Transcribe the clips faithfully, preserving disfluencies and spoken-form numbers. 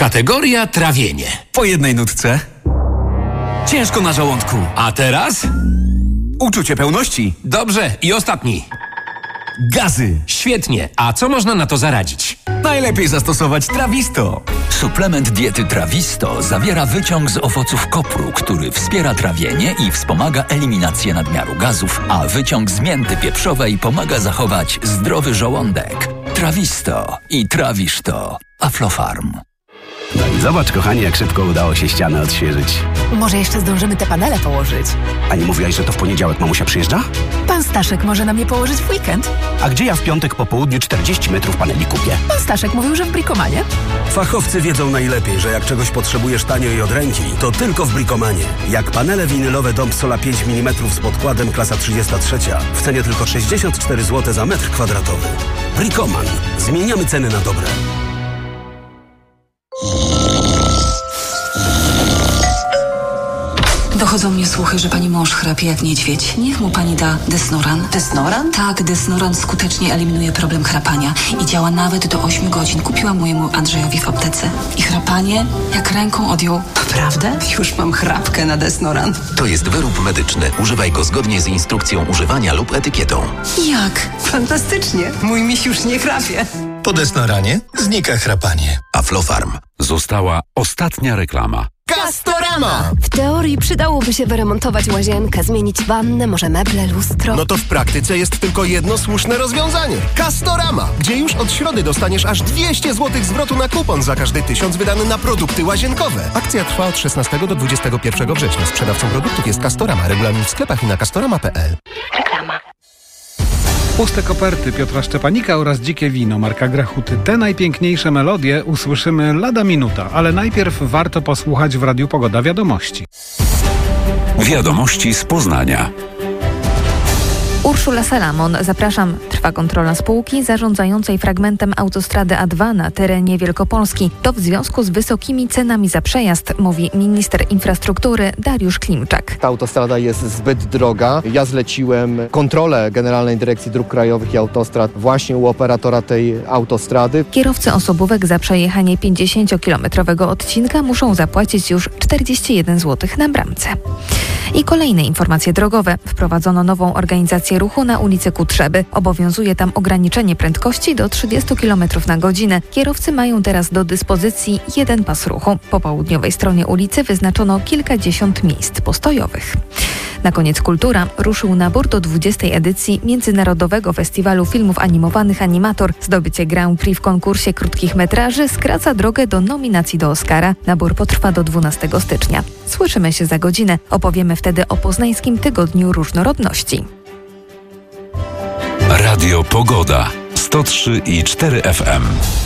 Kategoria trawienie. Po jednej nutce. Ciężko na żołądku. A teraz? Uczucie pełności. Dobrze, i ostatni. Gazy. Świetnie. A co można na to zaradzić? Najlepiej zastosować Trawisto. Suplement diety Trawisto zawiera wyciąg z owoców kopru, który wspiera trawienie i wspomaga eliminację nadmiaru gazów, a wyciąg z mięty pieprzowej pomaga zachować zdrowy żołądek. Trawisto i trawisz to. Aflofarm. Zobacz, kochanie, jak szybko udało się ścianę odświeżyć. Może jeszcze zdążymy te panele położyć. A nie mówiłaś, że to w poniedziałek mamusia przyjeżdża? Pan Staszek może nam je położyć w weekend. A gdzie ja w piątek po południu czterdzieści metrów paneli kupię? Pan Staszek mówił, że w Brikomanie. Fachowcy wiedzą najlepiej, że jak czegoś potrzebujesz tanio i od ręki, to tylko w Brikomanie. Jak panele winylowe Dom Sola pięć milimetrów z podkładem klasa trzydzieści trzy w cenie tylko sześćdziesiąt cztery złote za metr kwadratowy. Brikoman. Zmieniamy ceny na dobre. Dochodzą mnie słuchy, że pani mąż chrapie jak niedźwiedź. Niech mu pani da Desnoran. Desnoran? Tak, Desnoran skutecznie eliminuje problem chrapania i działa nawet do ośmiu godzin. Kupiłam mojemu Andrzejowi w aptece. I chrapanie jak ręką odjął. Naprawdę? Już mam chrapkę na Desnoran. To jest wyrób medyczny. Używaj go zgodnie z instrukcją używania lub etykietą. Jak? Fantastycznie. Mój miś już nie chrapie. Po Desnoranie znika chrapanie. Aflofarm. Została ostatnia reklama. Castorama! W teorii przydałoby się wyremontować łazienkę, zmienić wannę, może meble, lustro. No to w praktyce jest tylko jedno słuszne rozwiązanie. Castorama, gdzie już od środy dostaniesz aż dwieście złotych zwrotu na kupon za każdy tysiąc wydany na produkty łazienkowe. Akcja trwa od szesnastego do dwudziestego pierwszego września. Sprzedawcą produktów jest Castorama. Regulamin w sklepach i na castorama kropka p l. Reklama. Puste koperty Piotra Szczepanika oraz Dzikie wino Marka Grechuty. Te najpiękniejsze melodie usłyszymy lada minuta, ale najpierw warto posłuchać w Radiu Pogoda wiadomości. Wiadomości z Poznania. Urszula Salamon, zapraszam. Trwa kontrola spółki zarządzającej fragmentem autostrady A dwa na terenie Wielkopolski. To w związku z wysokimi cenami za przejazd, mówi minister infrastruktury Dariusz Klimczak. Ta autostrada jest zbyt droga. Ja zleciłem kontrolę Generalnej Dyrekcji Dróg Krajowych i Autostrad właśnie u operatora tej autostrady. Kierowcy osobówek za przejechanie pięćdziesięciokilometrowego odcinka muszą zapłacić już czterdzieści jeden złotych na bramce. I kolejne informacje drogowe. Wprowadzono nową organizację ruchu na ulicy Kutrzeby. Obowiązuje tam ograniczenie prędkości do trzydzieści kilometrów na godzinę. Kierowcy mają teraz do dyspozycji jeden pas ruchu. Po południowej stronie ulicy wyznaczono kilkadziesiąt miejsc postojowych. Na koniec kultura. Ruszył nabór do dwudziestej edycji Międzynarodowego Festiwalu Filmów Animowanych Animator. Zdobycie Grand Prix w konkursie krótkich metraży skraca drogę do nominacji do Oscara. Nabór potrwa do dwunastego stycznia. Słyszymy się za godzinę. Opowiemy wtedy o Poznańskim Tygodniu Różnorodności. Radio Pogoda sto trzy i cztery F M.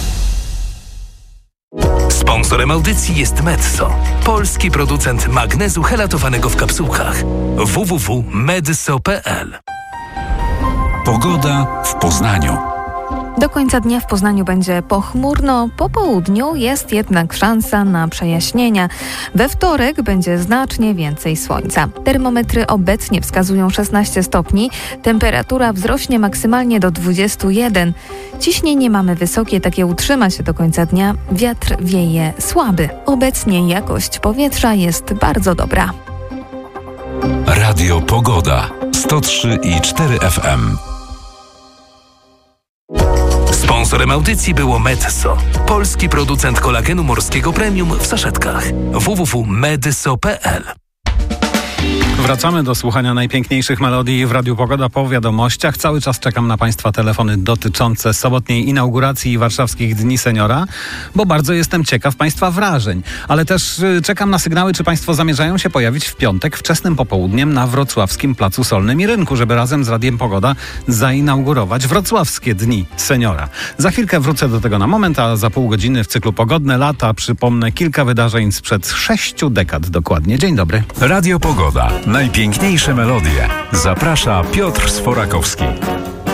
Sponsorem audycji jest Medzo, polski producent magnezu helatowanego w kapsułkach. w w w kropka medso kropka p l. Pogoda w Poznaniu. Do końca dnia w Poznaniu będzie pochmurno, po południu jest jednak szansa na przejaśnienia. We wtorek będzie znacznie więcej słońca. Termometry obecnie wskazują szesnaście stopni, temperatura wzrośnie maksymalnie do dwudziestu jeden. Ciśnienie mamy wysokie, takie utrzyma się do końca dnia, wiatr wieje słaby. Obecnie jakość powietrza jest bardzo dobra. Radio Pogoda sto trzy i cztery F M. Sponsorem audycji było Medzo, polski producent kolagenu morskiego premium w saszetkach. w w w kropka medso kropka p l. Wracamy do słuchania najpiękniejszych melodii w Radiu Pogoda po wiadomościach. Cały czas czekam na Państwa telefony dotyczące sobotniej inauguracji Warszawskich Dni Seniora, bo bardzo jestem ciekaw Państwa wrażeń. Ale też czekam na sygnały, czy Państwo zamierzają się pojawić w piątek wczesnym popołudniem na wrocławskim Placu Solnym i Rynku, żeby razem z Radiem Pogoda zainaugurować Wrocławskie Dni Seniora. Za chwilkę wrócę do tego na moment, a za pół godziny w cyklu Pogodne Lata przypomnę kilka wydarzeń sprzed sześciu dekad dokładnie. Dzień dobry. Radio Pogoda. Najpiękniejsze melodie. Zaprasza Piotr Sforakowski.